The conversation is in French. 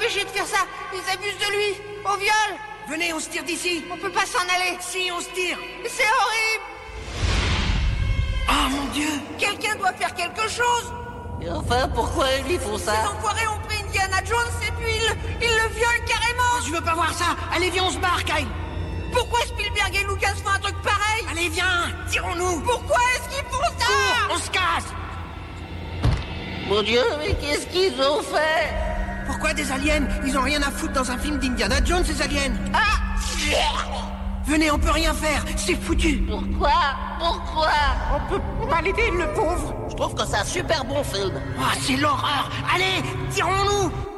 l'empêcher de faire ça. Ils abusent de lui. Au viol. Venez, on se tire d'ici. On peut pas s'en aller. Si, on se tire. C'est horrible. Oh mon Dieu. Quelqu'un doit faire quelque chose. Et enfin, pourquoi ils lui font Ces ça? enfoirés ont pris Indiana Jones et puis ils le violent carrément. Je veux pas voir ça. Allez, viens, on se barre, Kyle. Pourquoi Spielberg et Lucas font un truc pareil? Allez, viens. Tirons-nous. Pourquoi est-ce qu'ils font ça? Cours, on se casse. Mon Dieu, mais qu'est-ce qu'ils ont fait? Pourquoi des aliens? Ils ont rien à foutre dans un film d'Indiana Jones, ces aliens. Ah! Venez, on peut rien faire. C'est foutu. Pourquoi? Pourquoi? On peut pas l'aider, le pauvre. Je trouve que c'est un super bon film. Oh, c'est l'horreur. Allez, tirons-nous.